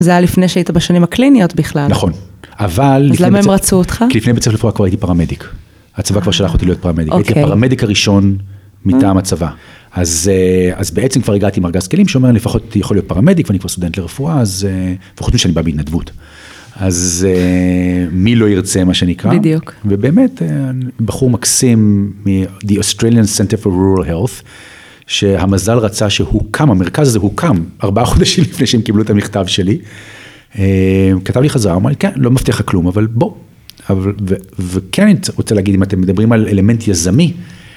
זה היה לפני שהיית בשנים הקליניות בכלל. נכון, אבל... אז למה הם רצו אותך? כי לפני בית ספר לרפואה כבר הייתי פרמדיק. הצבא כבר שלח אותי להיות פרמדיק. הייתי הפרמדיק הראשון מטעם הצבא. אז בעצם כבר הגעתי עם ארגז כלים, שאומר, לפחות יכול להיות פרמדיק, ואני כבר סטודנט לרפואה, אז וחוץ שאני בא בהתנדבות. אז מי לא ירצה מה שנקרא. בדיוק. ובאמת, בחור מקסים מ-The Australian Center for Rural Health, שהמזל רצה שהוקם, המרכז הזה הוקם 4 חודשים לפני שהם קיבלו את המכתב שלי. כתב לי חזרה, אמר לי, כן, לא מבטיח לך כלום, אבל בוא. וכן אני רוצה להגיד, אם אתם מדברים על אלמנט יזמי,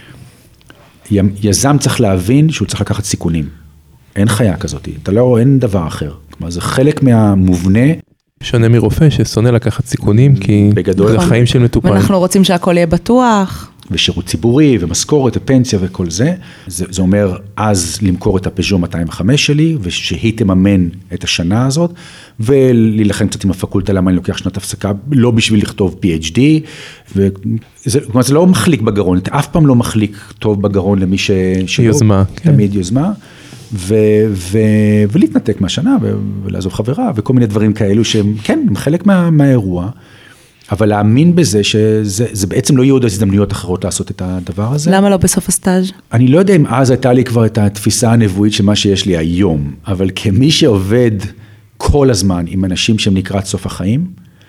יזם צריך להבין שהוא צריך לקחת סיכונים. אין חיה כזאת, אין דבר אחר. כלומר, זה חלק מהמובנה. שונה מרופא ששונא לקחת סיכונים, כי זה חיים של מטופל. ואנחנו רוצים שהכל יהיה בטוח. ושירות ציבורי, ומשכורת, ופנסיה וכל זה. זה אומר, אז למכור את הפז'ו 205 שלי, ושהיא תממן את השנה הזאת, ולהילחם קצת עם הפקולטה, למה אני לוקח שנת הפסקה, לא בשביל לכתוב PhD, כלומר, זה לא מחליק בגרון, אתה אף פעם לא מחליק טוב בגרון למי יוזמה. תמיד יוזמה, ולהתנתק מהשנה, ולעזוב חברה, וכל מיני דברים כאלו שהם, כן, הם חלק מהאירוע, אבל להאמין בזה שזה בעצם לא יהיו עוד הזדמנויות אחרות לעשות את הדבר הזה. למה לא בסוף הסטאז'? אני לא יודע אם אז הייתה לי כבר את התפיסה הנבואית של מה שיש לי היום, אבל כמי שעובד כל הזמן עם אנשים שהם לקראת סוף החיים,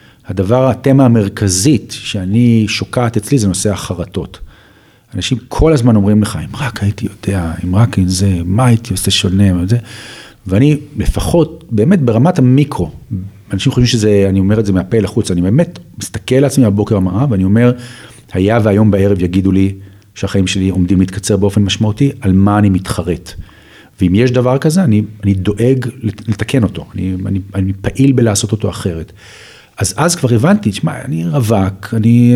התמה המרכזית שאני שוקעת אצלי זה נושא החרטות. אנשים כל הזמן אומרים לך, אם רק הייתי יודע, אם רק זה, מה הייתי עושה שונה, ואני לפחות, באמת ברמת המיקרו, אנשים חושבים שזה, אני אומר את זה מהפה לחוץ, אני באמת מסתכל על עצמי בבוקר המראה, ואני אומר, היה והיום בערב יגידו לי, שהחיים שלי עומדים להתקצר באופן משמעותי, על מה אני מתחרט. ואם יש דבר כזה, אני דואג לתקן אותו, אני פעיל בלעשות אותו אחרת. אז כבר הבנתי, תשמע, אני רווק,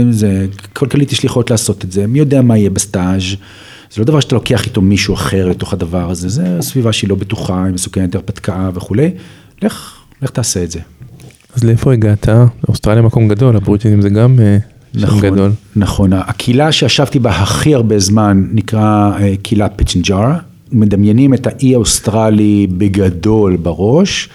כלכלית יש לי יכולת לעשות את זה, מי יודע מה יהיה בסטאז', זה לא דבר שאתה לוקח איתו מישהו אחר לתוך הדבר הזה, זה סביבה שהיא לא בטוחה, היא מסוכנת הרפתקה וכו'. לך תעשה את זה. אז לאיפה הגעת? אוסטרליה מקום גדול, הבוריג'ינים זה גם שם גדול. נכון, הקהילה שישבתי בה הכי הרבה זמן נקרא קהילת פיצ'נג'רה, מדמיינים את האי האוסטרלי בגדול בראש,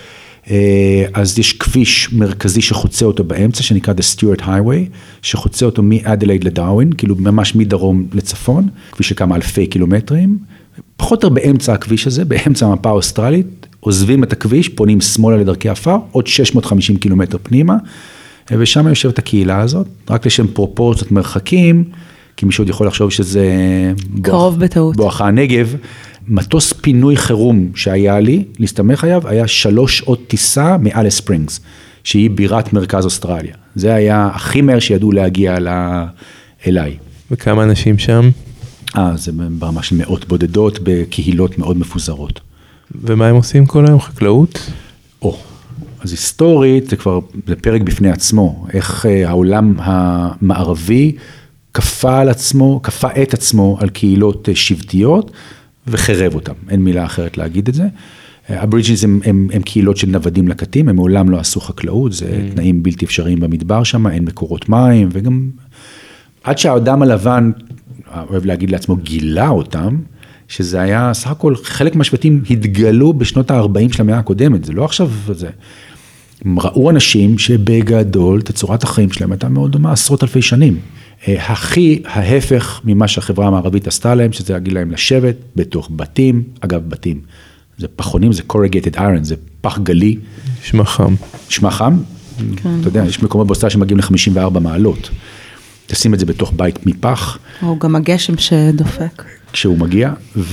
אז יש כביש מרכזי שחוצה אותו באמצע, שנקרא The Stuart Highway, שחוצה אותו מאדלייד לדרווין, כאילו ממש מדרום לצפון, כביש של כמה אלפי קילומטרים, פחות או יותר באמצע הכביש הזה, באמצע המפה האוסטרלית, עוזבים את הכביש, פונים שמאלה לדרכי עפר, עוד 650 קילומטר פנימה, ושם יושבת הקהילה הזאת, רק לשם פרופורציות מרחקים, כי מישהו עוד יכול לחשוב שזה קרוב בטעות. בואכה הנגב, מטוס פינוי חירום שהיה לי, להסתמך עליו, היה 3 שעות טיסה מאליס ספרינגס, שהיא בירת מרכז אוסטרליה. זה היה הכי מהר שידעו להגיע אליי. וכמה אנשים שם? זה ברמה של מאות בודדות, בקהילות מאוד מפוזרות. ומה הם עושים כל היום? חקלאות? אז היסטורית, זה פרק בפני עצמו, איך העולם המערבי כפה את עצמו על קהילות שבטיות, וחרב אותם, אין מילה אחרת להגיד את זה. הבוריג'ינס הם קהילות של נוודים לקטים, הם מעולם לא עשו חקלאות, זה תנאים בלתי אפשריים במדבר שם, אין מקורות מים, וגם עד שהאדם הלבן, אוהב להגיד לעצמו, גילה אותם, שזה היה, סך הכל, חלק מהשבטים התגלו בשנות ה-40 של המאה הקודמת, זה לא עכשיו זה. הם ראו אנשים שבגדול, תצורת החיים שלהם הייתה מאוד דומה, עשרות אלפי שנים. הכי ההפך ממה שהחברה המערבית עשתה להם, שזה להגיד להם לשבת בתוך בתים, אגב בתים, זה פחונים, זה corrugated iron, זה פח גלי. נשמע חם. נשמע חם? כן. אתה יודע, יש מקומות באוסטרליה שמגיעים ל-54 מעלות. תשים את זה בתוך בית מפח. או גם הגשם שדופק. כשהוא מגיע,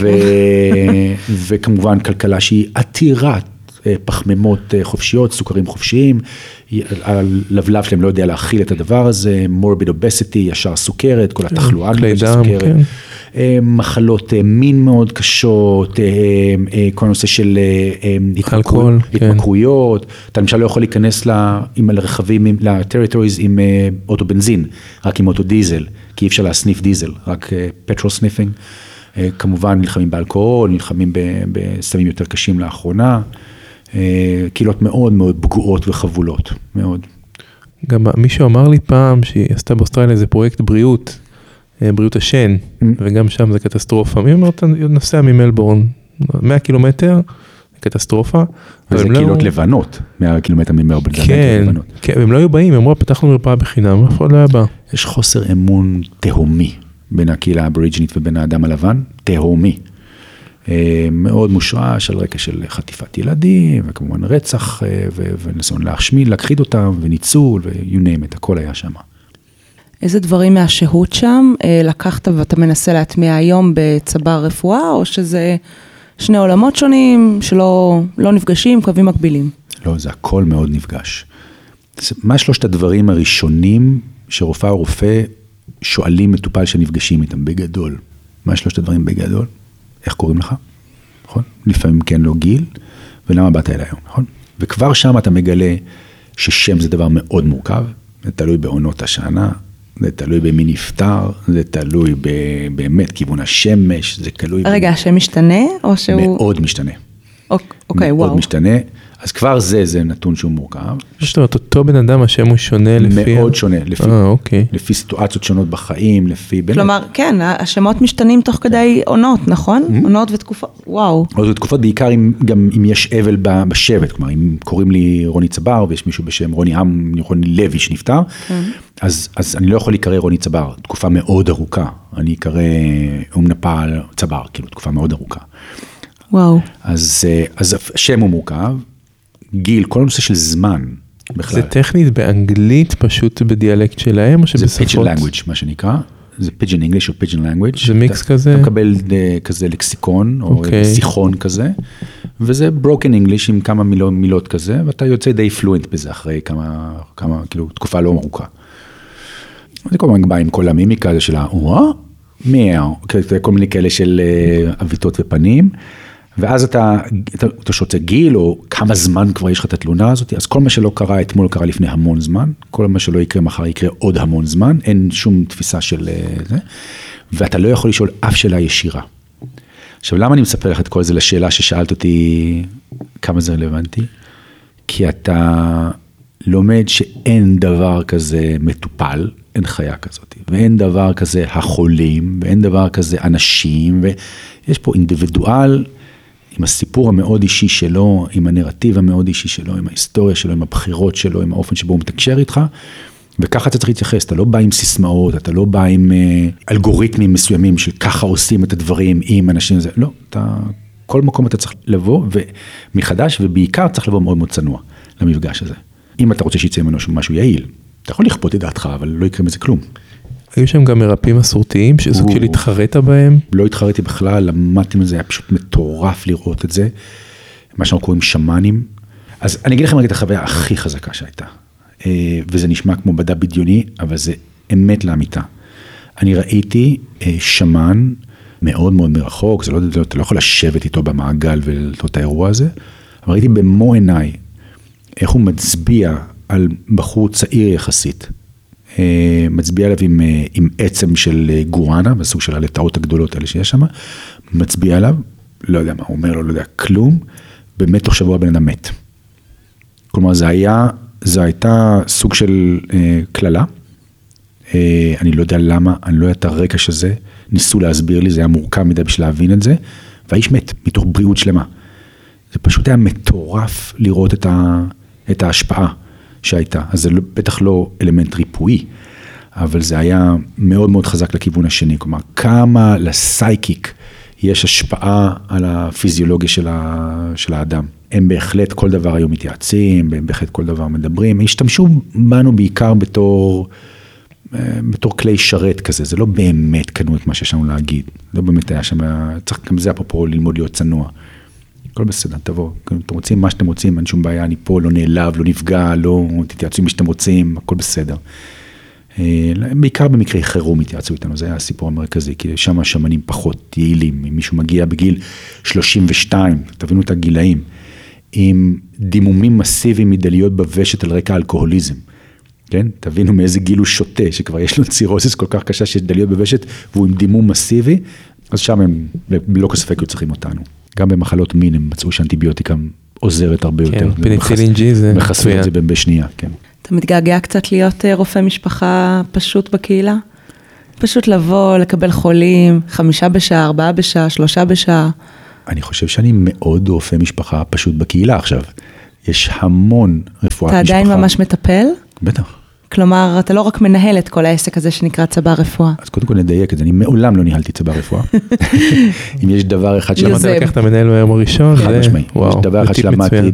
וכמובן כלכלה שהיא עתירת פחמימות חופשיות, סוכרים חופשיים, הלבלב שלהם לא יודע להכיל את הדבר הזה, morbid obesity, ישר סוכרת, כל התחלואה של סוכרת, מחלות מין מאוד קשות, כל הנושא של התמכרויות, אתה למשל לא יכול להיכנס לרכבים, לטריטוריז עם אוטובנזין, רק עם אוטודיזל, כי אי אפשר להסניף דיזל, רק פטרול סניפינג, כמובן נלחמים באלכוהול, נלחמים בסמים יותר קשים לאחרונה, קהילות מאוד מאוד פגועות וחבולות, מאוד. גם מישהו אמר לי פעם שהיא עשתה באוסטרליה איזה פרויקט בריאות, בריאות השן, וגם שם זה קטסטרופה. מי אומר, נוסע ממלבורן, 100 קילומטר, קטסטרופה. וזה קהילות לבנות, 100 קילומטר ממרבן, זה כן, לבנות. כן, והם לא היו באים, הם אמרו, פתחנו מרפאה בחינם, אף אחד לא היה בא. יש חוסר אמון תהומי בין הקהילה האבוריג'ינית ובין האדם הלבן, תהומי. מאוד מושרש על רקע של חטיפת ילדים, וכמובן רצח, וניסיון להשמיד, להכחיד אותם, וניצול, ו-you name it, הכל היה שם. איזה דברים מהשהות שם לקחת ואתה מנסה להטמיע היום בצבר רפואה, או שזה שני עולמות שונים שלא נפגשים, קווים מקבילים? לא, זה הכל מאוד נפגש. מה שלושת הדברים הראשונים שרופאה או רופא שואלים מטופל שנפגשים איתם בגדול? מה שלושת הדברים בגדול? איך קוראים לך? נכון? לפעמים כן לא גיל, ולמה באת אליי היום, נכון? וכבר שם אתה מגלה ששם זה דבר מאוד מורכב, זה תלוי בעונות השנה, זה תלוי במי נפטר, זה תלוי באמת כיוון השמש, זה תלוי... רגע, השם משתנה או שהוא... מאוד משתנה. אוקיי, וואו. מאוד משתנה, אז כבר זה נתון שהוא מורכב. זאת אומרת, אותו בן אדם, השם הוא שונה לפי... מאוד שונה, אוקיי. לפי סיטואציות שונות בחיים, לפי... כלומר, כן, השמות משתנים תוך כדי עונות, נכון? עונות ותקופות, וואו. עונות ותקופות, בעיקר גם אם יש אבל בשבט, כלומר, אם קוראים לי רוני צבר, ויש מישהו בשם רוני לוי שנפטר, אז אני לא יכול להיקרא רוני צבר, תקופה מאוד ארוכה, אני אקרא אומנפל צבר, כאילו, תקופה מאוד ארוכה. וואו. אז השם הוא מורכב, גיל, כל הנושא של זמן בכלל. זה טכנית באנגלית פשוט בדיאלקט שלהם, או שבשפות? זה פיג'ן language, מה שנקרא. זה פיג'ן אנגליש או פיג'ן language. זה מיקס כזה? אתה מקבל כזה לקסיקון, או שיחון כזה, וזה broken English עם כמה מילות כזה, ואתה יוצא די פלואנט בזה אחרי כמה, כאילו, תקופה לא ארוכה. זה כל מיני בא עם כל המימיקה הזה של כל מיני כאלה של אביתות ופנים, ואז אתה שוצא גיל, או כמה זמן כבר יש לך את התלונה הזאת, אז כל מה שלא קרה אתמול קרה לפני המון זמן, כל מה שלא יקרה מחר יקרה עוד המון זמן, אין שום תפיסה של זה, ואתה לא יכול לשאול אף שאלה ישירה. עכשיו, למה אני מספר לך את כל זה לשאלה ששאלת אותי כמה זה רלוונטי? כי אתה לומד שאין דבר כזה מטופל, אין חיה כזאת, ואין דבר כזה החולים, ואין דבר כזה אנשים, ויש פה אינדיבידואל, עם הסיפור המאוד אישי שלו, עם הנרטיב המאוד אישי שלו, עם ההיסטוריה שלו, עם הבחירות שלו, עם האופן שבו הוא מתקשר איתך, וככה אתה צריך להתייחס, אתה לא בא עם סיסמאות, אתה לא בא עם אלגוריתמים מסוימים של ככה עושים את הדברים עם אנשים, לא, כל מקום אתה צריך לבוא, ומחדש, ובעיקר צריך לבוא מאוד מאוד צנוע למפגש הזה. אם אתה רוצה שיצא ממנו משהו יעיל, אתה יכול לכפות את דעתך, אבל לא יקרה מזה כלום. היו שם גם מרפאים מסורתיים, שזו כאילו התחרית בהם? לא התחריתי בכלל, למדתי מזה, היה פשוט מטורף לראות את זה, מה שאנחנו קוראים שמנים. אז אני אגיד לכם רגע את החוויה הכי חזקה שהייתה, וזה נשמע כמו מדע בדיוני, אבל זה אמת לאמיתה. אני ראיתי שמן מאוד מאוד מרחוק, אתה לא יכול לשבת איתו במעגל ולראות את האירוע הזה, אבל ראיתי במו עיניי, איך הוא מצביע על בחור צעיר יחסית, מצביע עליו עם עצם של גואנה, בסוג של הלטאות הגדולות האלה שיש שם, מצביע עליו, לא יודע מה, הוא אומר לו, לא יודע, כלום, באמת תוך שבוע בן אדם מת. כלומר, זה הייתה סוג של כללה, אני לא יודע למה, אני לא יודע את הרקע שזה, ניסו להסביר לי, זה היה מורכב מדי בשביל להבין את זה, והאיש מת, מתוך בריאות שלמה. זה פשוט היה מטורף לראות את ההשפעה שהייתה, אז זה בטח לא אלמנט ריפואי, אבל זה היה מאוד מאוד חזק לכיוון השני, כלומר, כמה לסייקיק יש השפעה על הפיזיולוגיה של האדם. הם בהחלט כל דבר היו מתייעצים, הם בהחלט כל דבר מדברים, הם השתמשו בנו בעיקר בתור כלי שרת כזה, זה לא באמת קנו את מה שיש לנו להגיד, לא באמת היה שם, צריך גם זה אפרופו ללמוד להיות צנוע. הכל בסדר, תבוא, אתם רוצים מה שאתם רוצים, אין שום בעיה, אני פה, לא נעלב, לא נפגע, לא תתייעצו עם מי שאתם רוצים, הכל בסדר. בעיקר במקרה חירום התייעצו איתנו, זה היה הסיפור המרכזי, כי שם השמנים פחות יעילים, אם מישהו מגיע בגיל 32, תבינו את הגילאים, עם דימומים מסיביים מדליות בוושת על רקע אלכוהוליזם, כן? תבינו מאיזה גיל הוא שותה, שכבר יש לו צירוזיס כל כך קשה שיש דליות בוושת, והוא עם דימום מסיבי, אז שם הם לא כספק היו צריכים אותנו. גם במחלות מין הם מצאו שאנטיביוטיקה עוזרת הרבה יותר. כן, פניצילין G זה מחסו את זה בשנייה, כן. אתה מתגעגע קצת להיות רופא משפחה פשוט בקהילה? פשוט לבוא, לקבל חולים, 5 בשעה, 4 בשעה, 3 בשעה, אני חושב שאני מאוד רופא משפחה פשוט בקהילה עכשיו. יש המון רפואת משפחה. אתה עדיין ממש מטפל? בטח. כלומר, אתה לא רק מנהל את כל העסק הזה שנקרא צבא רפואה. אז קודם כל נדייק את זה, אני מעולם לא ניהלתי צבא רפואה. אם יש דבר אחד למדת לקחת המנהל מהיום הראשון? חד משמעי. יש דבר אחד שלמדתי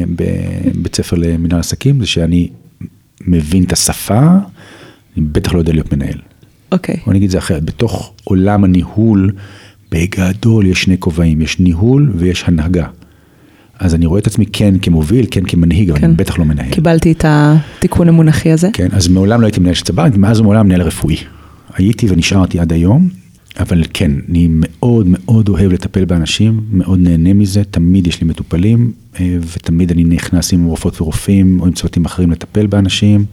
בבית ספר למנהל עסקים, זה שאני מבין את השפה, אני בטח לא יודע להיות מנהל. אוקיי. אני אגיד את זה אחרת, בתוך עולם הניהול, בגדול יש שני כובעים, יש ניהול ויש הנהגה. אז אני רואה את עצמי כן כמוביל, כן כמנהיג, אבל אני בטח לא מנהל. קיבלתי את התיקון המונחי הזה. כן, אז מעולם לא הייתי מנהל של צבא, מאז ומעולם מנהל רפואי. הייתי ונשארתי עד היום, אבל כן, אני מאוד מאוד אוהב לטפל באנשים, מאוד נהנה מזה, תמיד יש לי מטופלים, ותמיד אני נכנס עם רופאות ורופאים, או עם צוותים אחרים לטפל באנשים.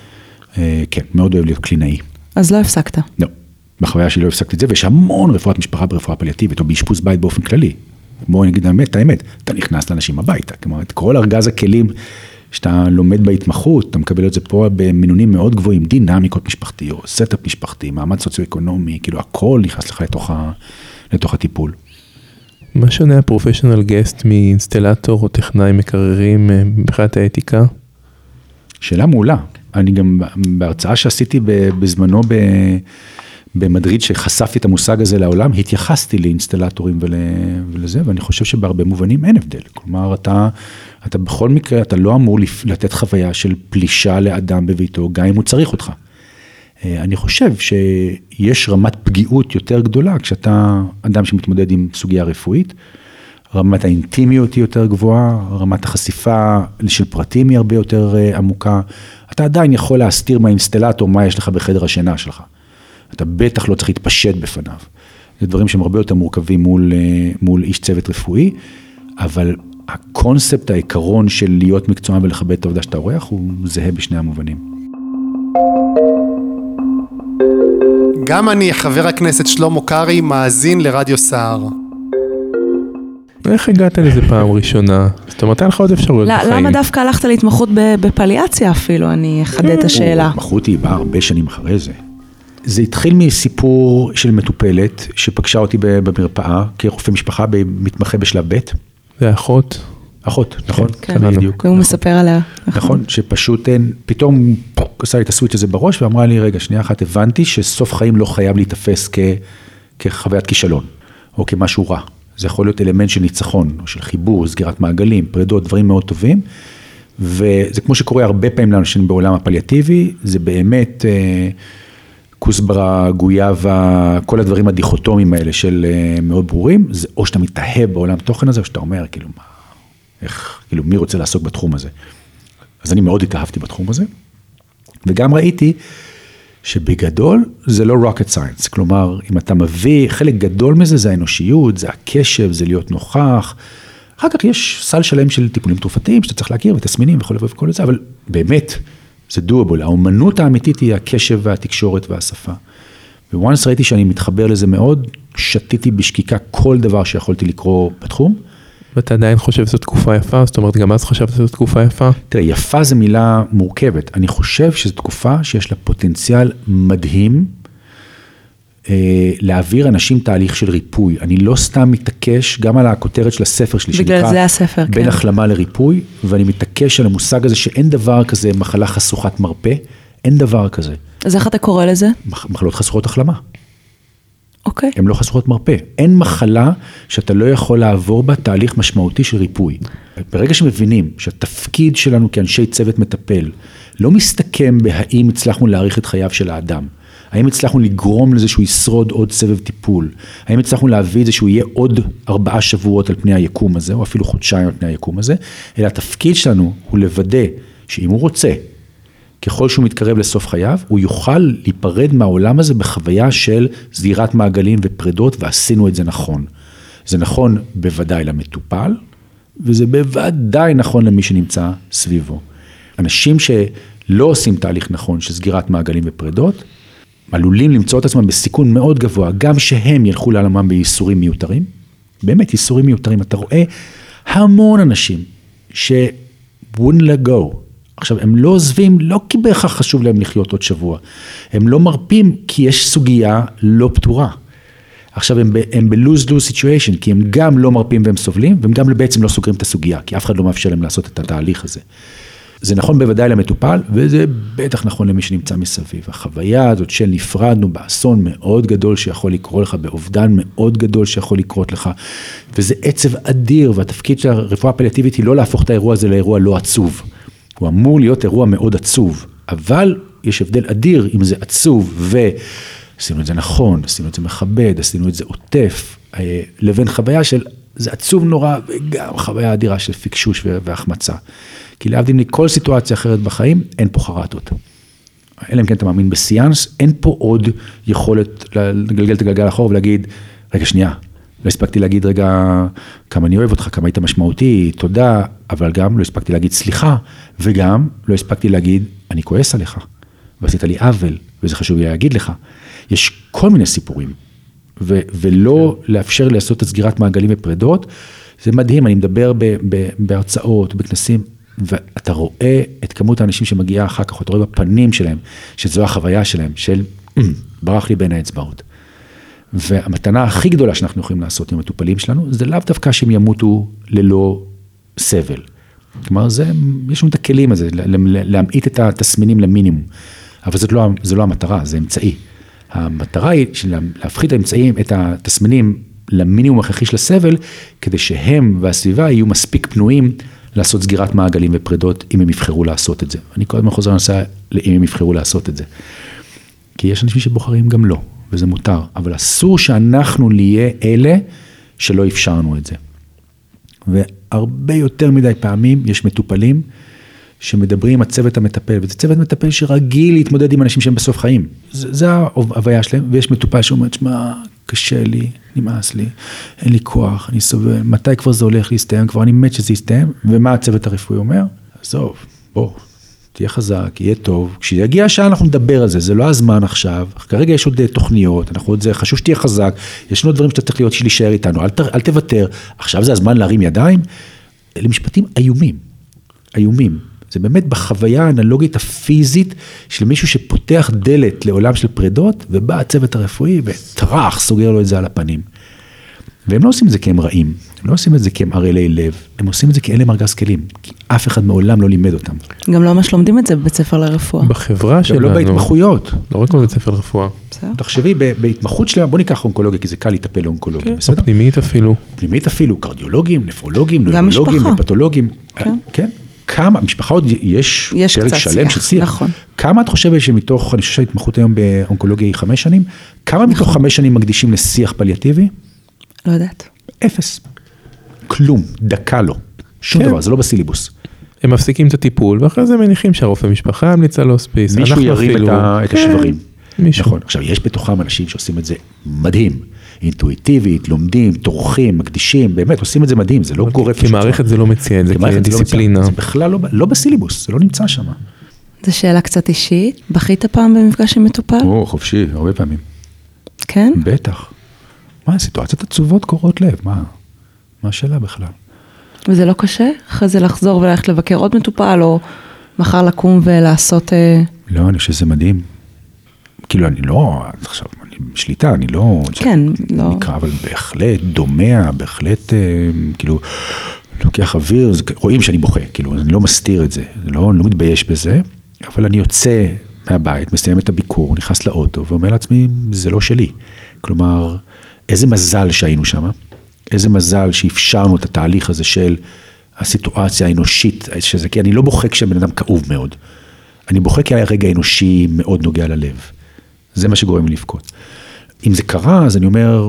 כן, מאוד אוהב להיות קלינאי. אז לא הפסקת. לא, בחוויה שלי לא הפסקתי את זה, ויש המון רפואת משפחה ברפואה פליאטיבית, או באשפוז בית באופן כללי. בואו נגיד את האמת, אתה נכנס לאנשים הביתה, כלומר, את כל ארגז הכלים שאתה לומד בהתמחות, אתה מקבל את זה פה במינונים מאוד גבוהים, דינמיקות משפחתיות, סטאפ משפחתי, מעמד סוציו-אקונומי, כאילו הכל נכנס לך לתוך הטיפול. מה שונה הפרופשיונל גסט מאינסטלטור או טכנאי מקררים מבחינת האתיקה? שאלה מעולה. אני גם בהרצאה שעשיתי בזמנו במדריד, שחשפתי את המושג הזה לעולם, התייחסתי לאינסטלטורים ולזה, ואני חושב שבהרבה מובנים אין הבדל. כלומר, אתה בכל מקרה, אתה לא אמור לתת חוויה של פלישה לאדם בביתו, גם אם הוא צריך אותך. אני חושב שיש רמת פגיעות יותר גדולה, כשאתה אדם שמתמודד עם סוגיה רפואית, רמת האינטימיות היא יותר גבוהה, רמת החשיפה של פרטים היא הרבה יותר עמוקה, אתה עדיין יכול להסתיר מהאינסטלטור מה יש לך בחדר השינה שלך. אתה בטח לא צריך להתפשט בפניו. זה דברים שהם הרבה יותר מורכבים מול איש צוות רפואי, אבל הקונספט, העיקרון של להיות מקצוען ולכבד את העובדה שאתה עורך, הוא זהה בשני המובנים. גם אני, חבר הכנסת שלמה קרעי, מאזין לרדיו סער. איך הגעת לזה פעם ראשונה? זאת אומרת, אין לך עוד אפשרויות בחיים. למה דווקא הלכת להתמחות בפליאציה אפילו? אני אחדד את השאלה. התמחות היא באה הרבה שנים אחרי זה. זה התחיל מסיפור של מטופלת, שפגשה אותי במרפאה, כרופא משפחה, מתמחה בשלב ב'. זה אחות? אחות, נכון? כן, והוא מספר עליה. נכון, שפשוט פתאום עשה לי את הסוויץ' הזה בראש, ואמרה לי, רגע, שנייה אחת, הבנתי שסוף חיים לא חייב להתאפס כחוויית כישלון, או כמשהו רע. זה יכול להיות אלמנט של ניצחון, או של חיבור, סגירת מעגלים, פרידות, דברים מאוד טובים, וזה כמו שקורה הרבה פעמים לאנשים בעולם הפליאטיבי, זה באמת כוסברה, גויאבה, כל הדברים הדיכוטומיים האלה של מאוד ברורים, זה או שאתה מתאהב בעולם תוכן הזה, או שאתה אומר, כאילו, כאילו, מי רוצה לעסוק בתחום הזה? אז אני מאוד התאהבתי בתחום הזה, וגם ראיתי שבגדול זה לא rocket science, כלומר, אם אתה מביא, חלק גדול מזה זה האנושיות, זה הקשב, זה להיות נוכח, אחר כך יש סל שלם של טיפולים תרופתיים, שאתה צריך להכיר, ותסמינים וכל זה, אבל באמת, זה doable, האומנות האמיתית היא הקשב והתקשורת והשפה. וואנס ראיתי שאני מתחבר לזה מאוד, שתיתי בשקיקה כל דבר שיכולתי לקרוא בתחום. ואתה עדיין חושב שזו תקופה יפה? זאת אומרת, גם אז חשבת שזו תקופה יפה? תראה, יפה זו מילה מורכבת. אני חושב שזו תקופה שיש לה פוטנציאל מדהים, להעביר אנשים תהליך של ריפוי. אני לא סתם מתעקש, גם על הכותרת של הספר שלי, בגלל זה הספר, כן. בין החלמה לריפוי, ואני מתעקש על המושג הזה שאין דבר כזה מחלה חשוכת מרפא, אין דבר כזה. אז איך אתה קורא לזה? מחלות חשוכות החלמה. אוקיי. הן לא חשוכות מרפא. אין מחלה שאתה לא יכול לעבור בה תהליך משמעותי של ריפוי. ברגע שמבינים שהתפקיד שלנו כאנשי צוות מטפל, לא מסתכם בהאם הצלחנו להאריך את חייו של האדם, האם הצלחנו לגרום לזה שהוא ישרוד עוד סבב טיפול, האם הצלחנו להביא את זה שהוא יהיה עוד 4 שבועות על פני היקום הזה, או אפילו חודשיים על פני היקום הזה, אלא התפקיד שלנו הוא לוודא שאם הוא רוצה, ככל שהוא מתקרב לסוף חייו, הוא יוכל להיפרד מהעולם הזה בחוויה של סגירת מעגלים ופרידות, ועשינו את זה נכון. זה נכון בוודאי למטופל, וזה בוודאי נכון למי שנמצא סביבו. אנשים שלא עושים תהליך נכון של סגירת מעגלים ופרידות, עלולים למצוא את עצמם בסיכון מאוד גבוה, גם שהם ילכו לעלמם בייסורים מיותרים, באמת ייסורים מיותרים, אתה רואה המון אנשים wouldn't let go, עכשיו הם לא עוזבים, לא כי בהכרח חשוב להם לחיות עוד שבוע, הם לא מרפים כי יש סוגיה לא פתורה, עכשיו הם ב-lose-lose situation, כי הם גם לא מרפים והם סובלים, והם גם בעצם לא סוגרים את הסוגיה, כי אף אחד לא מאפשר להם לעשות את התהליך הזה. זה נכון בוודאי למטופל, וזה בטח נכון למי שנמצא מסביב. החוויה הזאת של נפרדנו באסון מאוד גדול שיכול לקרות לך, באובדן מאוד גדול שיכול לקרות לך, וזה עצב אדיר, והתפקיד של הרפואה הפליאטיבית היא לא להפוך את האירוע הזה לאירוע לא עצוב. הוא אמור להיות אירוע מאוד עצוב, אבל יש הבדל אדיר אם זה עצוב, ועשינו את זה נכון, עשינו את זה מכבד, עשינו את זה עוטף, לבין חוויה של זה עצוב נורא, וגם חוויה אדירה של פיקשוש והחמצה. כי להבדיל מכל סיטואציה אחרת בחיים, אין פה חרטות. אלא אם כן אתה מאמין בסיאנס, אין פה עוד יכולת לגלגל את הגלגל אחורה ולהגיד, רגע שנייה, לא הספקתי להגיד רגע כמה אני אוהב אותך, כמה היית משמעותי, תודה, אבל גם לא הספקתי להגיד סליחה, וגם לא הספקתי להגיד, אני כועס עליך, ועשית לי עוול, וזה חשוב לי להגיד לך. יש כל מיני סיפורים, ולא לאפשר לעשות את סגירת מעגלים ופרדות, זה מדהים, אני מדבר בהרצאות, בכנסים, ואתה רואה את כמות האנשים שמגיעה אחר כך, אתה רואה בפנים שלהם, שזו החוויה שלהם, של ברח לי בין האצבעות. והמתנה הכי גדולה שאנחנו יכולים לעשות עם המטופלים שלנו, זה לאו דווקא שהם ימותו ללא סבל. כלומר, יש לנו את הכלים הזה, להמעיט את התסמינים למינימום, אבל זה לא המטרה, זה אמצעי. המטרה היא להפחית את התסמינים למינימום הכרחי של הסבל, כדי שהם והסביבה יהיו מספיק פנויים לעשות סגירת מעגלים ופרדות, אם הם יבחרו לעשות את זה. אני כל הזמן חוזר לנסה, אם הם יבחרו לעשות את זה. כי יש אנשים שבוחרים גם לא, וזה מותר, אבל אסור שאנחנו נהיה אלה שלא אפשרנו את זה. והרבה יותר מדי פעמים יש מטופלים שמדברים עם הצוות המטפל, וזה צוות מטפל שרגיל להתמודד עם אנשים שהם בסוף חיים. זה ההוויה שלהם, ויש מטופל שאומר, שמה, קשה לי, נמאס לי, אין לי כוח, אני סובל, מתי כבר זה הולך להסתיים, כבר אני מת שזה יסתיים, ומה הצוות הרפואי אומר? עזוב, בוא, תהיה חזק, יהיה טוב, כשיגיע השעה אנחנו נדבר על זה, זה לא הזמן עכשיו, כרגע יש עוד תוכניות, חשוב שתהיה חזק, יש עוד דברים שאתה צריך להיות להישאר איתנו, אל תוותר, עכשיו זה הזמן להרים ידיים, אלה משפטים איומים, זה באמת בחוויה האנלוגית הפיזית של מישהו שפותח דלת לעולם של פרדות, ובא הצוות הרפואי וטרח סוגר לו את זה על הפנים. והם לא עושים את זה כי הם רעים, הם לא עושים את זה כי הם ערלי לב, הם עושים את זה כי אין להם ארגז כלים, כי אף אחד מעולם לא לימד אותם. גם לא ממש לומדים את זה בבית ספר לרפואה. בחברה שלנו. גם לא בהתמחויות. לא רק בבית ספר לרפואה. תחשבי, בהתמחות שלהם, בוא ניקח אונקולוגיה, כי זה קל לטפל לאונקולוגיה, בסדר? פנימית אפילו, קרדיולוגים, נפרולוגים, נוירולוגים, פתולוגים. כן. כמה, משפחה עוד יש פרק שלם של שיח. נכון. כמה את חושבת שמתוך, אני חושב שההתמחות היום באונקולוגיה היא 5 שנים, כמה מתוך 5 שנים מקדישים לשיח פליאטיבי? לא יודעת. 0. כלום, דקה לא. שום דבר, זה לא בסיליבוס. הם מפסיקים את הטיפול, ואחרי זה מניחים שהרופא משפחה המליצה להוספיס. מישהו ירים את השברים. מישהו. נכון. עכשיו, יש בתוכם אנשים שעושים את זה מדהים. אינטואיטיבית, לומדים, תורכים, מקדישים, באמת, עושים את זה מדהים, זה לא גורף. כמערכת זה לא מציין, זה כדיסציפלינה. זה בכלל לא בסיליבוס, זה לא נמצא שם. זו שאלה קצת אישית. בכית פעם במפגש עם מטופל? חופשי, הרבה פעמים. כן? בטח. מה, סיטואציות עצובות קורות לב, מה השאלה בכלל? וזה לא קשה? אחרי זה לחזור וללכת לבקר עוד מטופל, או מחר לקום ולעשות... לא, אני חושב שזה מדהים. כאילו, אני לא, עכשיו, אני בשליטה, אני לא... כן, לא... נקרא, אבל בהחלט דומע, בהחלט, כאילו, לוקח אוויר, רואים שאני בוכה, כאילו, אני לא מסתיר את זה, לא מתבייש בזה, אבל אני יוצא מהבית, מסיים את הביקור, נכנס לאוטו, ואומר לעצמי, זה לא שלי. כלומר, איזה מזל שהיינו שם, איזה מזל שאפשרנו את התהליך הזה של הסיטואציה האנושית, שזה, כי אני לא בוכה כשבן אדם כאוב מאוד. אני בוכה כי היה רגע אנושי מאוד נוגע ללב. זה מה שגורם לי לבכות. אם זה קרה, אז אני אומר,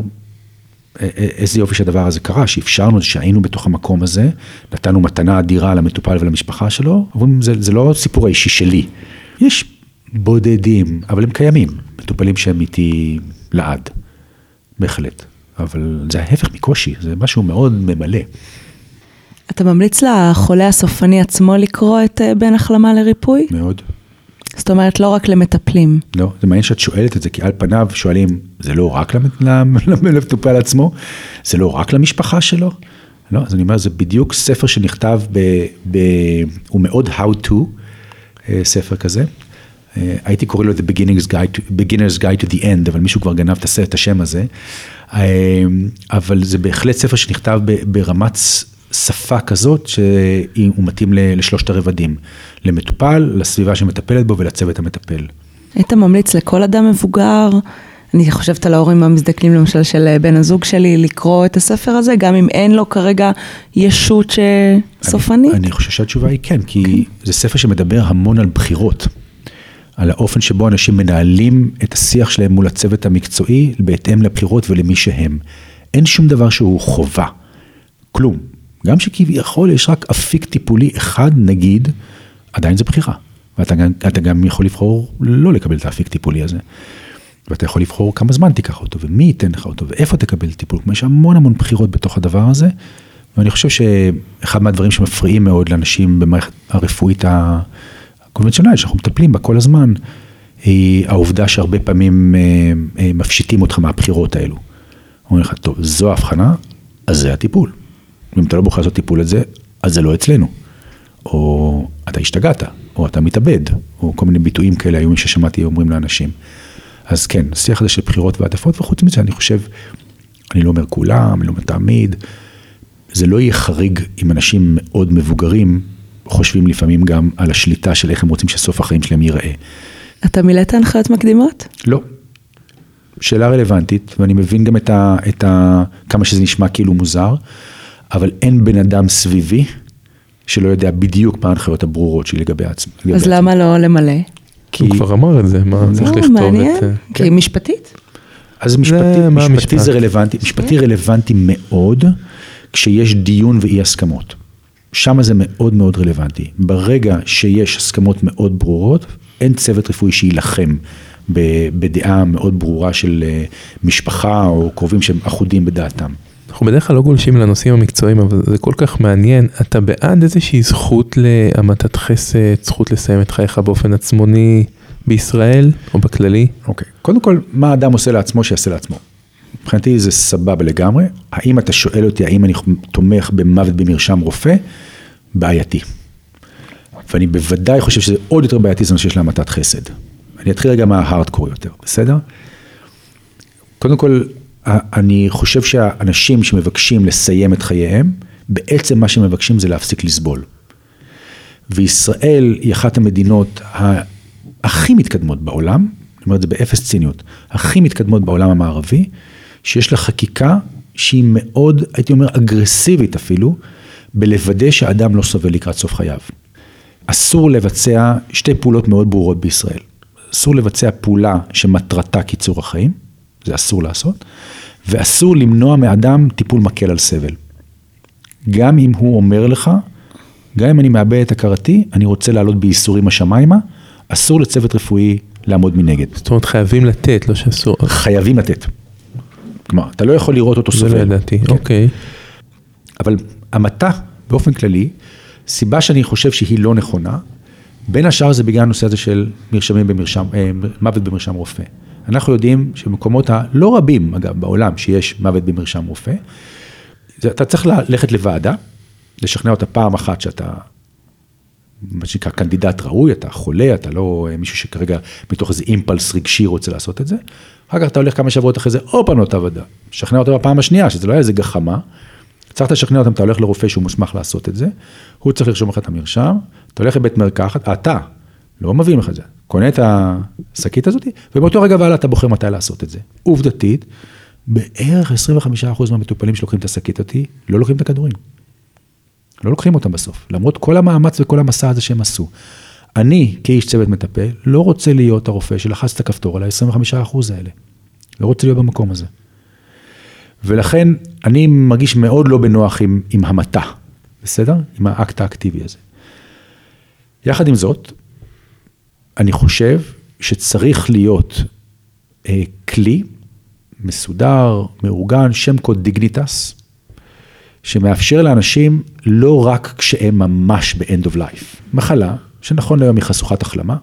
איזה יופי שהדבר הזה קרה, שאפשרנו שהיינו בתוך המקום הזה, נתנו מתנה אדירה למטופל ולמשפחה שלו, אבל זה לא סיפור האישי שלי. יש בודדים, אבל הם קיימים, מטופלים שהם איתי לעד, בהחלט. אבל זה ההפך מקושי, זה משהו מאוד ממלא. אתה ממליץ לחולה הסופני עצמו לקרוא את בין החלמה לריפוי? מאוד. זאת אומרת, לא רק למטפלים. לא, זה מעניין שאת שואלת את זה, כי על פניו שואלים, זה לא רק למטופל עצמו, זה לא רק למשפחה שלו? לא, אז אני אומר, זה בדיוק ספר שנכתב, הוא מאוד how to, ספר כזה. הייתי קורא לו The Beginner's Guide to the End, אבל מישהו כבר גנב את השם הזה. אבל זה בהחלט ספר שנכתב ברמת שפה כזאת, שהוא מתאים לשלושת הרבדים, למטופל, לסביבה שמטפלת בו ולצוות המטפל. היית ממליץ לכל אדם מבוגר, אני חושבת על ההורים המזדקנים למשל של בן הזוג שלי, לקרוא את הספר הזה, גם אם אין לו כרגע ישות סופנית? אני חושב שהתשובה היא כן, כי זה ספר שמדבר המון על בחירות, על האופן שבו אנשים מנהלים את השיח שלהם מול הצוות המקצועי, בהתאם לבחירות ולמי שהם. אין שום דבר שהוא חובה, כלום. גם שכביכול יש רק אפיק טיפולי אחד, נגיד, עדיין זה בחירה. ואתה גם יכול לבחור לא לקבל את האפיק טיפולי הזה. ואתה יכול לבחור כמה זמן תיקח אותו, ומי ייתן לך אותו, ואיפה תקבל טיפול. יש המון בחירות בתוך הדבר הזה, ואני חושב שאחד מהדברים שמפריעים מאוד לאנשים במערכת הרפואית הקונבנציונלית, שאנחנו מטפלים בה כל הזמן, היא העובדה שהרבה פעמים מפשיטים אותך מהבחירות האלו. אומרים לך, טוב, זו ההבחנה, אז זה הטיפול. אם אתה לא בוחר לעשות טיפול את זה, אז זה לא אצלנו. או אתה השתגעת, או אתה מתאבד, או כל מיני ביטויים כאלה היו ששמעתי אומרים לאנשים. אז כן, השיח הזה של בחירות ועדפות, וחוץ מזה אני חושב, אני לא אומר כולם, אני לא מתעמיד, זה לא יהיה חריג אם אנשים מאוד מבוגרים, חושבים לפעמים גם על השליטה של איך הם רוצים שסוף החיים שלהם ייראה. אתה מילאת הנחיות מקדימות? לא. שאלה רלוונטית, ואני מבין גם כמה שזה נשמע כאילו מוזר, אבל אין בן אדם סביבי, שלא יודע בדיוק מה ההנחיות הברורות שלי לגבי עצמי. אז למה לא למלא? הוא כבר אמר את זה, מה צריך לכתוב את... מעניין, כי משפטית? אז משפטי זה רלוונטי, משפטי רלוונטי מאוד, כשיש דיון ואי הסכמות. שם זה מאוד מאוד רלוונטי. ברגע שיש הסכמות מאוד ברורות, אין צוות רפואי שילחם בדעה מאוד ברורה של משפחה או קרובים שהם אחודים בדעתם. אנחנו בדרך כלל לא גולשים לנושאים המקצועיים, אבל זה כל כך מעניין. אתה בעד איזושהי זכות להמתת חסד, זכות לסיים את חייך באופן עצמוני בישראל או בכללי? אוקיי. קודם כל, מה האדם עושה לעצמו שיעשה לעצמו? מבחינתי זה סבבה לגמרי. האם אתה שואל אותי, האם אני תומך במוות במרשם רופא? בעייתי. ואני בוודאי חושב שזה עוד יותר בעייתי, זה נושא של המתת חסד. אני אתחיל רגע מההארדקור יותר, בסדר? קודם כל, אני חושב שהאנשים שמבקשים לסיים את חייהם, בעצם מה שמבקשים זה להפסיק לסבול. וישראל היא אחת המדינות הכי מתקדמות בעולם, אני אומר את זה באפס ציניות, הכי מתקדמות בעולם המערבי, שיש לה חקיקה שהיא מאוד, הייתי אומר, אגרסיבית אפילו, בלוודא שהאדם לא סובל לקראת סוף חייו. אסור לבצע שתי פעולות מאוד ברורות בישראל. אסור לבצע פעולה שמטרתה קיצור החיים, זה אסור לעשות, ואסור למנוע מאדם טיפול מקל על סבל. גם אם הוא אומר לך, גם אם אני מאבד את הכרתי, אני רוצה לעלות בייסורים השמיימה, אסור לצוות רפואי לעמוד מנגד. זאת אומרת, חייבים לתת, לא שאסור. חייבים לתת. כלומר, אתה לא יכול לראות אותו סובל. זה לא ידעתי, אוקיי. אבל המתה, באופן כללי, סיבה שאני חושב שהיא לא נכונה, בין השאר זה בגלל הנושא הזה של מוות במרשם רופא. אנחנו יודעים שבמקומות הלא רבים, אגב, בעולם, שיש מוות במרשם רופא, אתה צריך ללכת לוועדה, לשכנע אותה פעם אחת שאתה, מה שנקרא, קנדידט ראוי, אתה חולה, אתה לא מישהו שכרגע מתוך איזה אימפלס רגשי רוצה לעשות את זה, אחר כך אתה הולך כמה שבועות אחרי זה, עוד פעם אותה ועדה, שכנע אותה בפעם השנייה, שזה לא היה איזה גחמה, צריך לשכנע אותם, אתה הולך לרופא שהוא מוסמך לעשות את זה, הוא צריך לרשום לך את המרשם, אתה הולך לבית מרקחת, אתה לא מביאים לך את זה, קונה את השקית הזאת, ובאותו רגע ועלה אתה בוחר מתי לעשות את זה. עובדתית, בערך 25% מהמטופלים שלוקחים את השקית אותי, לא לוקחים את הכדורים. לא לוקחים אותם בסוף, למרות כל המאמץ וכל המסע הזה שהם עשו. אני, כאיש צוות מטפל, לא רוצה להיות הרופא שלחץ את הכפתור על ה-25% האלה. לא רוצה להיות במקום הזה. ולכן אני מרגיש מאוד לא בנוח עם המתה, בסדר? עם האקט האקטיבי הזה. יחד עם זאת, אני חושב שצריך להיות כלי מסודר, מאורגן, שם קוד דיגניטס, שמאפשר לאנשים לא רק כשהם ממש ב-end of life. מחלה, שנכון היום היא חשוכת החלמה,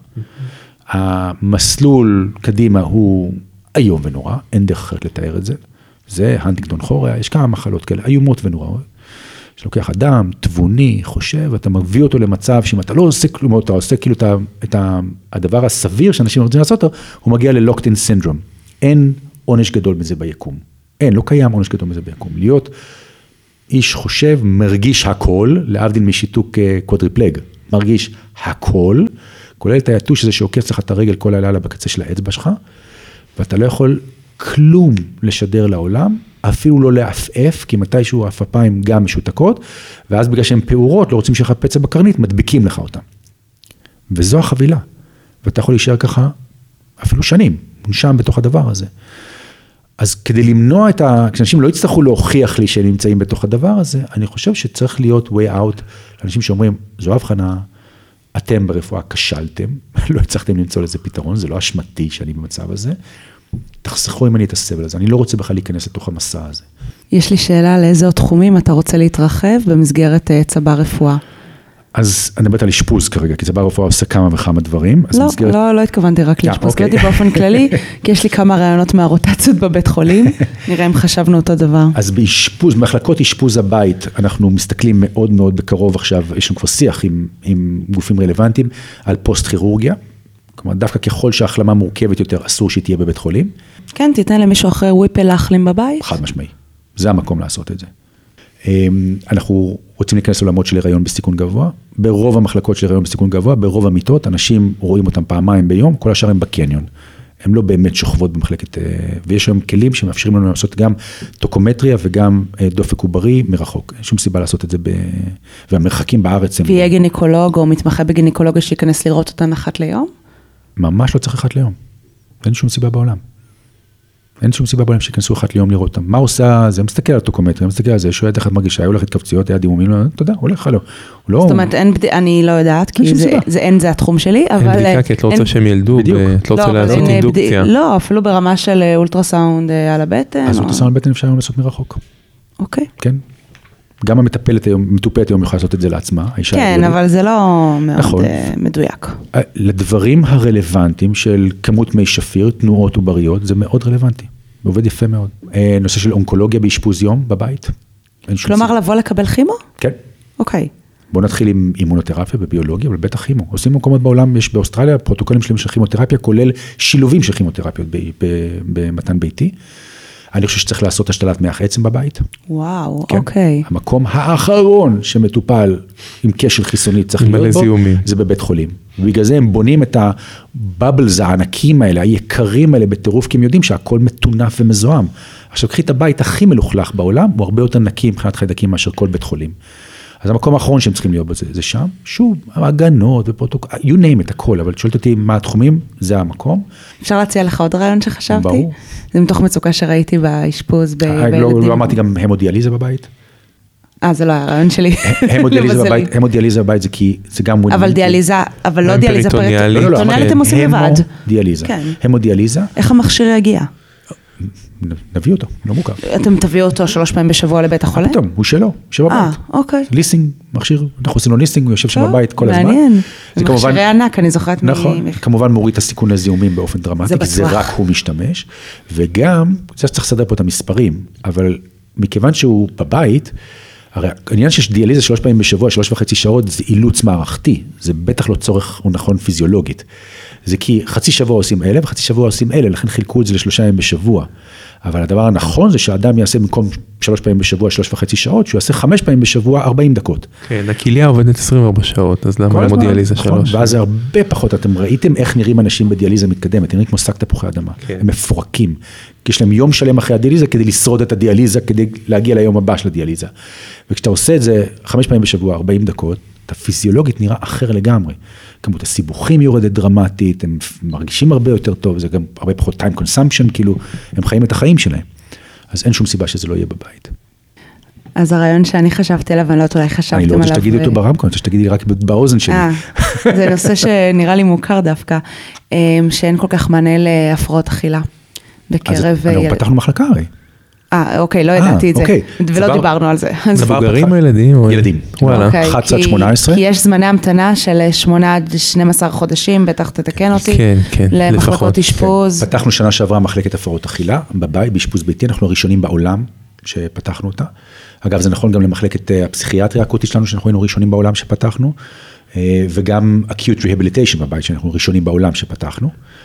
המסלול קדימה הוא איום ונורא, אין דרך אחרת לתאר את זה, זה הנטינגטון חוריה, יש כמה מחלות כאלה, איומות ונוראות, שלוקח אדם, תבוני, חושב, אתה מביא אותו למצב שאם אתה לא עושה כלום, אתה עושה כאילו את הדבר הסביר שאנשים רוצים לעשות אותו, הוא מגיע ללוקטין סינדרום. אין עונש גדול מזה ביקום. אין, לא קיים עונש גדול מזה ביקום. להיות איש חושב, מרגיש הכל, להבדיל משיתוק קוודריפלג, מרגיש הכל, כולל את היתוש הזה שעוקץ לך את הרגל כל הלילה בקצה של האצבע שלך, ואתה לא יכול כלום לשדר לעולם, אפילו לא להפעף, כי מתישהו הפפיים גם משותקות, ואז בגלל שהן פעורות, לא רוצים שיהיה לך פצע בקרנית, מדביקים לך אותם. וזו החבילה. ואתה יכול להישאר ככה אפילו שנים, מונשם בתוך הדבר הזה. אז כדי למנוע כשאנשים לא יצטרכו להוכיח לי שהם נמצאים בתוך הדבר הזה, אני חושב שצריך להיות way out, לאנשים שאומרים, זו הבחנה, אתם ברפואה כשלתם, לא הצלחתם למצוא לזה פתרון, זה לא אשמתי שאני במצב הזה, תחסכו אם אני את הסבל הזה, אני לא רוצה בכלל להיכנס לתוך המסע הזה. יש לי שאלה, לאיזה עוד תחומים אתה רוצה להתרחב במסגרת צבא רפואה? אז אני מדברת על אשפוז כרגע, כי צבא רפואה עושה כמה וכמה דברים. לא התכוונתי רק לאשפוז, התכוונתי באופן כללי, כי יש לי כמה רעיונות מהרוטציות בבית חולים, נראה אם חשבנו אותו דבר. אז באשפוז, במחלקות אשפוז הבית, אנחנו מסתכלים מאוד מאוד בקרוב עכשיו, יש לנו כבר שיח עם גופים רלוונטיים, על פוסט כירורגיה, כלומר דווקא ככל שההחלמה מורכבת יותר, אסור שהיא תהיה בבית חולים. כן, תיתן למישהו אחרי וויפל להחלים בבית? חד משמעי, זה המקום לעשות את זה. אנחנו רוצים להיכנס לעולמות של הריון בסיכון גבוה, ברוב המחלקות של הריון בסיכון גבוה, ברוב המיטות, אנשים רואים אותם פעמיים ביום, כל השאר הם בקניון. הם לא באמת שוכבות במחלקת, ויש היום כלים שמאפשרים לנו לעשות גם טוקומטריה וגם דופק עוברי מרחוק. אין שום סיבה לעשות את זה, והמרחקים בארץ הם... ויהיה גינקולוג או מתמחה בגינקולוגיה שיכנס לראות אותן אחת ליום? ממש לא צריך אחת ליום. אין שום סיבה בעולם. אין שום סיבה בעולם שיכנסו אחת ליום לראות אותם. מה עושה זה? מסתכל על טוקומטריה, מסתכל על זה, שואלת איך את מרגישה, היו לך התכווציות, היה דימומים, תודה, הולך, לא. זאת אומרת, אני לא יודעת, כי זה התחום שלי, אבל... אין בדיקה, כי את לא רוצה שהם ילדו, את לא רוצה לעשות אינדוקציה. לא, אפילו ברמה של אולטרסאונד על הבטן. אז אולטרסאונד על הבטן אפשר לעשות מרחוק. אוקיי. כן. גם המטופלת היום יכולה לעשות את זה לעצמה. כן, אבל זה לא מאוד מדויק. לדברים הרלוונטיים של כמות מי שפיר, תנועות ובריות, זה מאוד רלוונטי. עובד יפה מאוד. נושא של אונקולוגיה באשפוז יום בבית. כלומר, לבוא לקבל כימו? כן. אוקיי. בואו נתחיל עם אימונותרפיה בביולוגיה, אבל בטח כימו. עושים מקומות בעולם, יש באוסטרליה פרוטוקולים שלהם של כימותרפיה, כולל שילובים של כימותרפיות במתן ביתי. אני חושב שצריך לעשות השתלת מח עצם בבית. וואו, כן. אוקיי. המקום האחרון שמטופל עם כשל חיסוני צריך להיות בו, זה בבית חולים. ובגלל זה הם בונים את הבאבלס הענקים האלה, היקרים האלה בטירוף, כי הם יודעים שהכל מטונף ומזוהם. עכשיו, קחי את הבית הכי מלוכלך בעולם, הוא הרבה יותר נקי מבחינת חיידקים מאשר כל בית חולים. אז המקום האחרון שהם צריכים להיות בזה, זה שם, שוב, הגנות ופרוטוקול, you name it, הכל, אבל שואלת אותי מה התחומים, זה המקום. אפשר להציע לך עוד רעיון שחשבתי? ברור. זה מתוך מצוקה שראיתי באשפוז בילדים. לא אמרתי גם המודיאליזה בבית? זה לא הרעיון שלי. המודיאליזה בבית זה כי, זה גם... אבל דיאליזה, אבל לא דיאליזה פריטוניאלית, הם עושים לבד. המודיאליזה. המודיאליזה. איך המכשיר יגיע? נביא אותו, לא מוכר. אתם תביאו אותו 3 פעמים בשבוע לבית החולה? פתאום, הוא שלו, יושב בבית. אוקיי. ליסינג, מכשיר, אנחנו עושים לו ליסינג, הוא יושב שם בבית כל הזמן. מעניין. זה מכשירי ענק, אני זוכרת. נכון, כמובן מוריד את הסיכון לזיהומים באופן דרמטי, כי זה רק הוא משתמש, וגם, זה שצריך לסדר פה את המספרים, אבל מכיוון שהוא בבית, הרי העניין שיש דיאליזה 3 פעמים בשבוע, 3.5 שעות, זה אילוץ מערכתי, זה בטח לא צורך הוא נכון פיזיולוגית. זה כי חצי שבוע עושים אלה, וחצי שבוע עושים אלה, לכן חילקו את זה ל3 ימים בשבוע. אבל הדבר הנכון זה שהאדם יעשה במקום 3 פעמים בשבוע, 3.5 שעות, שהוא יעשה 5 פעמים בשבוע, 40 דקות. כן, הכליה עובדת 24 שעות, אז למה לא דיאליזה 3? ואז זה הרבה פחות, אתם ראיתם איך נראים אנשים בדיאליזה מתקדמת, הם נראים כמו שק תפוחי אדמה, הם מפורקים, כי יש להם יום שלם אחרי הדיאליזה, כדי לשרוד את הדיאליזה, כדי להגיע ליום הבא של הדיאליזה. וכשאתה עושה את זה 5 פעמים בשבוע, 40 דקות, אתה פיזיולוגית נראה אחר לגמרי. כמות הסיבוכים יורדת דרמטית, הם מרגישים הרבה יותר טוב, זה גם הרבה פחות time consumption, כאילו, הם חיים את החיים שלהם. אז אין שום סיבה שזה לא יהיה בבית. אז הרעיון שאני חשבתי עליו, אני לא יודעת, אולי חשבתם עליו. אני לא רוצה שתגידי אותו ברמקון, אני רוצה שתגידי רק באוזן שלי. זה נושא שנראה לי מוכר דווקא, שאין כל כך מענה להפרעות אכילה. בקרב... אז אנחנו פתחנו מחלקה הרי. אוקיי, לא ידעתי את זה, ולא דיברנו על זה. מבוגרים או ילדים? ילדים, 11 עד 18. כי יש זמני המתנה של 8 עד 12 חודשים, בטח תתקן אותי, למחלקות אשפוז. פתחנו שנה שעברה מחלקת הפרעות אכילה, בבית, באשפוז ביתי, אנחנו הראשונים בעולם שפתחנו אותה. אגב, זה נכון גם למחלקת הפסיכיאטריה האקוטית שלנו, שאנחנו היינו ראשונים בעולם שפתחנו, וגם acute rehabilitation בבית, שאנחנו ראשונים בעולם שפתחנו.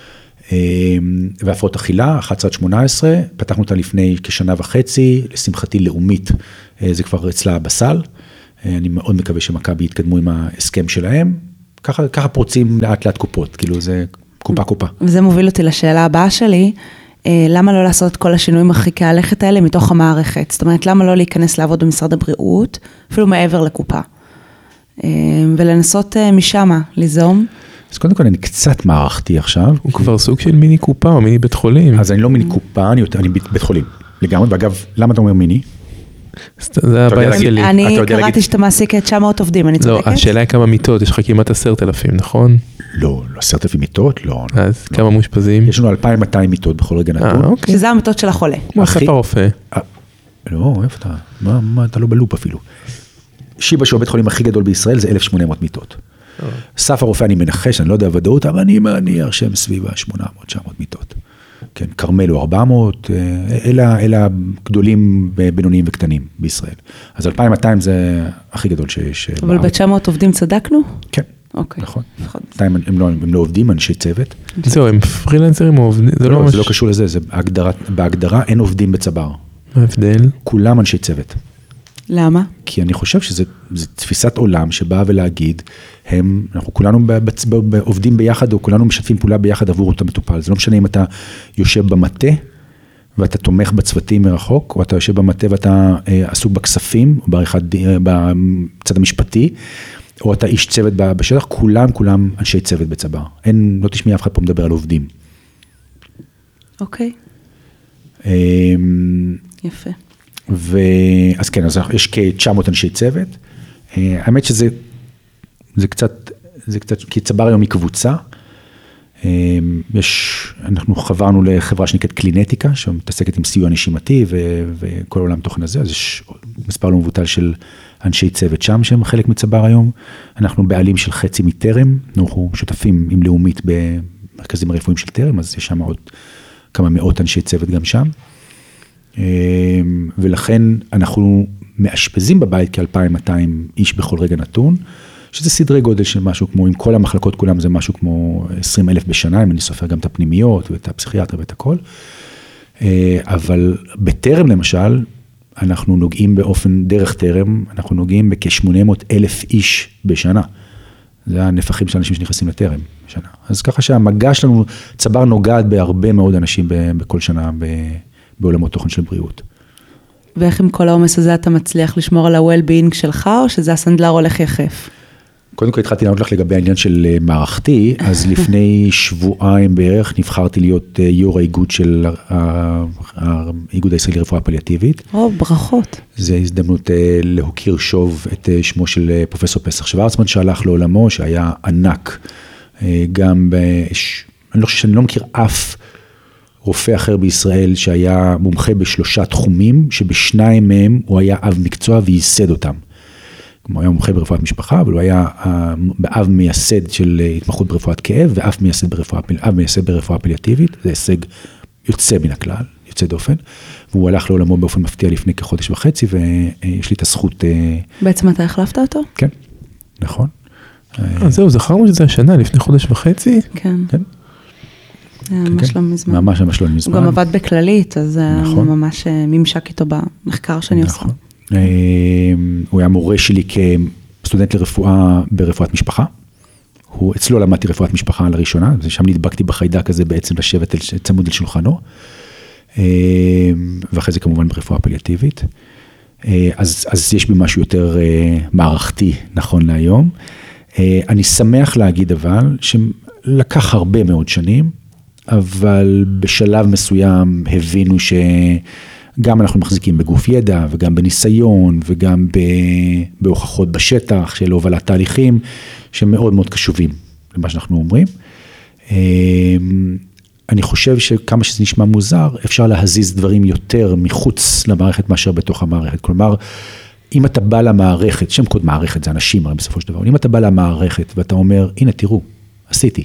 והפרעות אכילה, 11-18, פתחנו אותה לפני כשנה וחצי, לשמחתי לאומית, זה כבר אצלה בסל, אני מאוד מקווה שמכבי יתקדמו עם ההסכם שלהם, ככה פורצים לאט לאט קופות, כאילו זה קופה. וזה מוביל אותי לשאלה הבאה שלי, למה לא לעשות את כל השינויים הרחיקי הלכת האלה מתוך המערכת? זאת אומרת, למה לא להיכנס לעבוד במשרד הבריאות, אפילו מעבר לקופה, ולנסות משם ליזום? אז קודם כל אני קצת מערכתי עכשיו. הוא כבר סוג של מיני קופה או מיני בית חולים. אז אני לא מיני קופה, אני בית חולים. לגמרי, ואגב, למה אתה אומר מיני? זה הבעיה שלי. אני קראתי שאתה מעסיק 900 עובדים, אני צודקת? לא, השאלה היא כמה מיטות, יש לך כמעט 10,000, נכון? לא, 10,000 מיטות, לא. אז כמה מאושפזים? יש לנו 2,200 מיטות בכל רגע נתון. אוקיי. שזה המיטות של החולה. כמו אסף הרופא. לא, איפה אתה? מה, אתה לא בלופ אפילו. שיבא שהוא הבית חולים הכי גדול בישראל, זה 1,800 מיטות. אסף הרופא אני מנחש, אני לא יודע ודאות, אבל אני מניח שהם סביב ה-800-900 מיטות. כן, קרמל הוא 400, אלה הגדולים, בינוניים וקטנים בישראל. אז 2,200 זה הכי גדול שיש. אבל ב-900 עובדים צדקנו? כן, אוקיי. נכון. הם לא עובדים, אנשי צוות. זהו, הם פרילנסרים או עובדים? זה לא קשור לזה, בהגדרה אין עובדים בצבר. מה ההבדל? כולם אנשי צוות. למה? כי אני חושב שזה תפיסת עולם שבאה ולהגיד, אנחנו כולנו עובדים ביחד, או כולנו משתפים פעולה ביחד עבור אותו מטופל. זה לא משנה אם אתה יושב במטה, ואתה תומך בצוותים מרחוק, או אתה יושב במטה ואתה עסוק בכספים, בצד המשפטי, או אתה איש צוות בשטח, כולם אנשי צוות בצבר. לא תשמעי אף אחד פה מדבר על עובדים. אוקיי. יפה. אז כן, אז יש כ-900 אנשי צוות. האמת שזה קצת, כי צבר היום היא קבוצה. אנחנו חברנו לחברה שנקראת קלינטיקה, שמתעסקת עם סיוע נשימתי וכל עולם תוכן הזה, אז יש מספר לא מבוטל של אנשי צוות שם, שהם חלק מצבר היום. אנחנו בעלים של חצי מטרם, אנחנו שותפים עם לאומית במרכזים הרפואיים של טרם, אז יש שם עוד כמה מאות אנשי צוות גם שם. ולכן אנחנו מאשפזים בבית כ-2,200 איש בכל רגע נתון, שזה סדרי גודל של משהו כמו, עם כל המחלקות כולם זה משהו כמו 20,000 בשנה, אם אני סופר גם את הפנימיות ואת הפסיכיאטריה ואת הכל. אבל בטרם למשל, אנחנו נוגעים באופן דרך טרם, אנחנו נוגעים בכ-800,000 איש בשנה. זה הנפחים של אנשים שנכנסים לטרם בשנה. אז ככה שהמגע שלנו, צבר נוגעת בהרבה מאוד אנשים בכל שנה בעולמות תוכן של בריאות. ואיך עם כל העומס הזה אתה מצליח לשמור על ה-well-being שלך, או שזה הסנדלר הולך יחף? קודם כל התחלתי לענות לך לגבי העניין של מערכתי, אז לפני שבועיים בערך נבחרתי להיות יו"ר האיגוד של האיגוד הישראלי לרפואה פליאטיבית. ברכות. זו הזדמנות להוקיר שוב את שמו של פרופסור פסח שוורצמן שהלך לעולמו, שהיה ענק. גם, אני לא מכיר אף רופא אחר בישראל שהיה מומחה ב3 תחומים, שבשניים מהם הוא היה אב מקצוע וייסד אותם. הוא היה מומחה ברפואת משפחה, אבל הוא היה אב מייסד של התמחות ברפואת כאב, ואב מייסד ברפואה פליאטיבית, זה הישג יוצא מן הכלל, יוצא דופן, והוא הלך לעולמו באופן מפתיע לפני כחודש וחצי, ויש לי את הזכות... בעצם אתה החלפת אותו? כן, נכון. זהו, זכרנו שזה השנה, לפני חודש וחצי? כן. כן. זה ממש לא מזמן. ממש לא מזמן. הוא גם עבד בכללית, אז זה ממש ממשק איתו במחקר שאני עושה. הוא היה מורה שלי כסטודנט לרפואה ברפואת משפחה. אצלו למדתי רפואת משפחה לראשונה, ושם נדבקתי בחיידק הזה בעצם לשבת צמוד אל שולחנו. ואחרי זה כמובן ברפואה פליאטיבית. אז יש בי משהו יותר מערכתי נכון להיום. אני שמח להגיד אבל, שלקח הרבה מאוד שנים, אבל בשלב מסוים הבינו שגם אנחנו מחזיקים בגוף ידע, וגם בניסיון, וגם בהוכחות בשטח של הובלת תהליכים, שמאוד מאוד קשובים למה שאנחנו אומרים. אני חושב שכמה שזה נשמע מוזר, אפשר להזיז דברים יותר מחוץ למערכת מאשר בתוך המערכת. כלומר, אם אתה בא למערכת, שם קוד מערכת, זה אנשים הרי בסופו של דבר, אם אתה בא למערכת ואתה אומר, הנה תראו, עשיתי.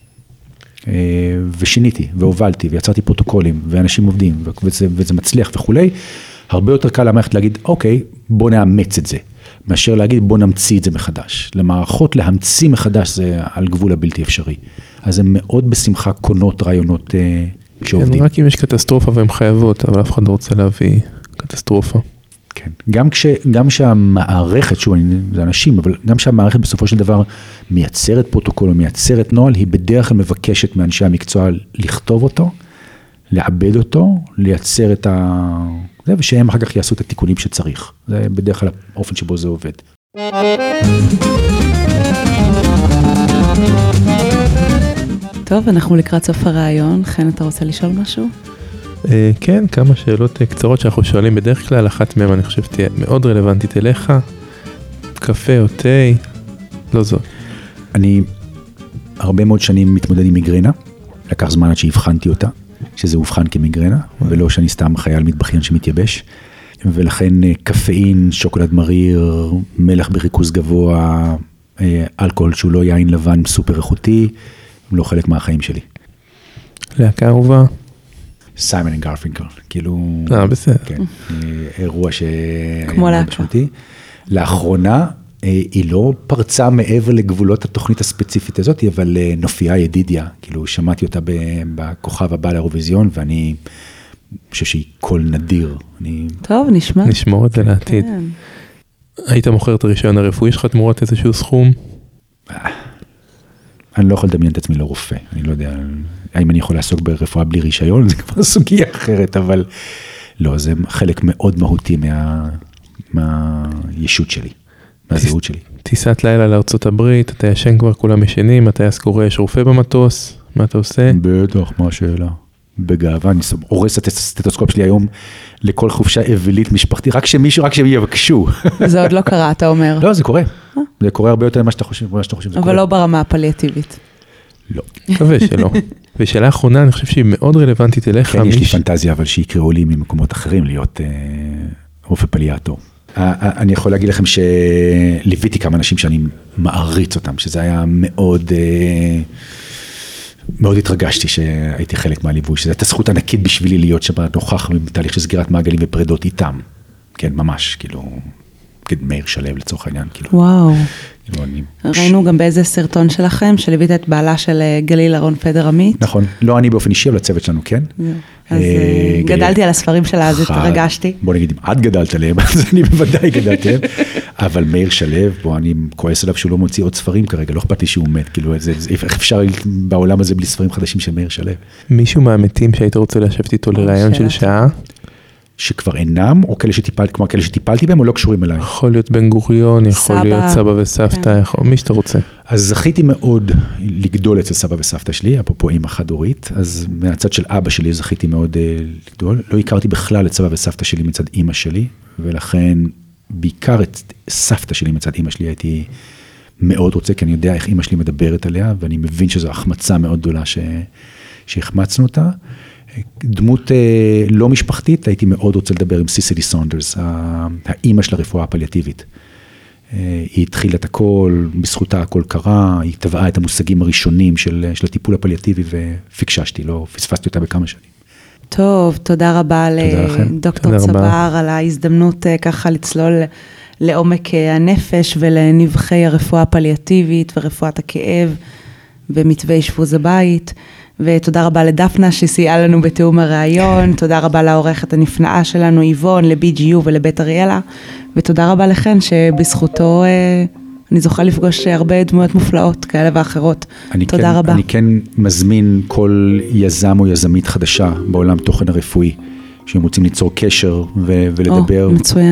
ושיניתי, והובלתי, ויצרתי פרוטוקולים, ואנשים עובדים, וזה מצליח וכולי, הרבה יותר קל למערכת להגיד, אוקיי, בוא נאמץ את זה. מאשר להגיד בוא נמציא את זה מחדש. למערכות להמציא מחדש זה על גבול הבלתי אפשרי. אז הן מאוד בשמחה קונות רעיונות שעובדים. כן, רק אם יש קטסטרופה והן חייבות, אבל אף אחד לא רוצה להביא קטסטרופה. כן, גם שהמערכת, שוב, זה אנשים, אבל גם שהמערכת בסופו של דבר מייצרת פרוטוקול או מייצרת נוהל, היא בדרך כלל מבקשת מאנשי המקצוע לכתוב אותו, לעבד אותו, לייצר את זה, ושהם אחר כך יעשו את התיקונים שצריך. זה בדרך כלל האופן שבו זה עובד. טוב, אנחנו לקראת סוף הרעיון. חן, אתה רוצה לשאול משהו? כן, כמה שאלות קצרות שאנחנו שואלים בדרך כלל, אחת מהן אני חושב תהיה מאוד רלוונטית אליך, קפה או תה, לא זאת. אני הרבה מאוד שנים מתמודד עם מיגרנה, לקח זמן עד שהבחנתי אותה, שזה הובחן כמיגרנה, ולא שאני סתם חייל מטבחיין שמתייבש, ולכן קפאין, שוקולד מריר, מלח בריכוז גבוה, אלכוהול שהוא לא יין לבן סופר איכותי, הם לא חלק מהחיים שלי. להקה אהובה? סיימון וגרפינקל, כאילו... בסדר. כן, אירוע שהיה כמו מאוד להקה. משמעותי. לאחרונה, היא לא פרצה מעבר לגבולות התוכנית הספציפית הזאת, אבל נופיעה ידידיה, כאילו שמעתי אותה בכוכב הבא לאירוויזיון, ואני חושב שהיא קול נדיר. טוב, נשמע. נשמור את זה לעתיד. כן. היית מוכר את הרישיון הרפואי שלך תמורת איזשהו סכום? אני לא יכול לדמיין את עצמי לא רופא, אני לא יודע, האם אני יכול לעסוק ברפואה בלי רישיון, זה כבר סוגיה אחרת, אבל לא, זה חלק מאוד מהותי מהישות שלי, מהזהות שלי. טיסת לילה לארצות הברית, אתה ישן כבר, כולם ישנים, אתה יסקורה, יש רופא במטוס, מה אתה עושה? בטח, מה השאלה? בגאווה, אני הורס את הסטטוסקופ שלי היום לכל חופשה אבלית משפחתי, רק שהם יבקשו. זה עוד לא קרה, אתה אומר. לא, זה קורה. זה קורה הרבה יותר ממה שאתה חושב. אבל לא ברמה הפליאטיבית. לא. מקווה שלא. ושאלה האחרונה, אני חושב שהיא מאוד רלוונטית אליך. כן, יש לי פנטזיה, אבל שיקראו לי ממקומות אחרים להיות רופא פליאטור. אני יכול להגיד לכם שליוויתי כמה אנשים שאני מעריץ אותם, שזה היה מאוד... מאוד התרגשתי שהייתי חלק מהליווי, שזו הייתה זכות ענקית בשבילי להיות שם נוכח בתהליך של סגירת מעגלים ופרדות איתם. כן, ממש, כאילו, מאיר שלב לצורך העניין, כאילו. וואו. כאילו, ראינו גם באיזה סרטון שלכם, שליווית את בעלה של גליל אהרון פדר עמית. נכון, לא אני באופן אישי, אבל הצוות שלנו, כן. אז גדלתי על הספרים שלה, אז התרגשתי. בוא נגיד, אם את גדלת עליהם, אז אני בוודאי גדלתי עליהם. אבל מאיר שלב, בוא, אני כועס עליו שהוא לא מוציא עוד ספרים כרגע, לא אכפת לי שהוא מת, כאילו, איך אפשר בעולם הזה בלי ספרים חדשים של מאיר שלב? מישהו מהמתים שהיית רוצה לשבת איתו לראיון של שעה? שכבר אינם, או כאלה שטיפלתי בהם, או לא קשורים אליי? יכול להיות בן גוריון, יכול להיות סבא וסבתא, מי שאתה רוצה. אז זכיתי מאוד לגדול אצל סבא וסבתא שלי, אפרופו אמא חד-הורית, אז מהצד של אבא שלי זכיתי מאוד לגדול, לא הכרתי בכלל את סבא וסבתא שלי מצד אמא שלי, ולכן בעיקר את סבתא שלי מצד אמא שלי הייתי מאוד רוצה, כי אני יודע איך אמא שלי מדברת עליה, ואני מבין שזו החמצה מאוד גדולה שהחמצנו אותה. דמות לא משפחתית, הייתי מאוד רוצה לדבר עם סיסילי סונדרס, האמא של הרפואה הפליאטיבית. היא התחילה את הכל, בזכותה הכל קרה, היא טבעה את המושגים הראשונים של הטיפול הפליאטיבי, ופיקששתי, לא פספסתי אותה בכמה שנים. טוב, תודה רבה לדוקטור צבר על ההזדמנות ככה לצלול לעומק הנפש ולנבחי הרפואה הפליאטיבית ורפואת הכאב ומתווה אשפוז הבית. ותודה רבה לדפנה שסייעה לנו בתיאום הרעיון, תודה רבה לעורכת הנפלאה שלנו איבון, ל-BGU ולבית אריאלה, ותודה רבה לכן שבזכותו אני זוכה לפגוש הרבה דמויות מופלאות כאלה ואחרות. תודה רבה. אני כן מזמין כל יזם או יזמית חדשה בעולם תוכן הרפואי, שהם רוצים ליצור קשר ולדבר,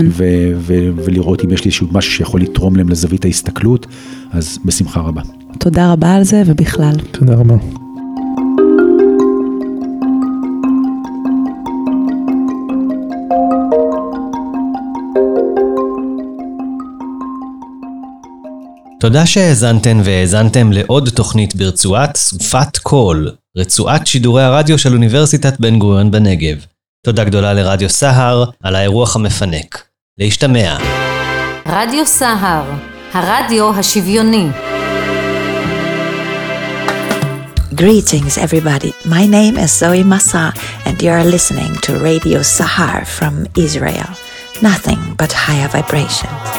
ולראות אם יש לי איזשהו משהו שיכול לתרום להם לזווית ההסתכלות, אז בשמחה רבה. תודה רבה על זה ובכלל. תודה רבה. תודה שהאזנתן והאזנתם לעוד תוכנית ברצועת סופת קול, רצועת שידורי הרדיו של אוניברסיטת בן גוריון בנגב. תודה גדולה לרדיו סהר על האירוח המפנק. להשתמע. רדיו סהר, הרדיו השוויוני. Greetings everybody, my name is Zoe Massa and you are listening to Radio Sahar from Israel. Nothing but higher vibrations.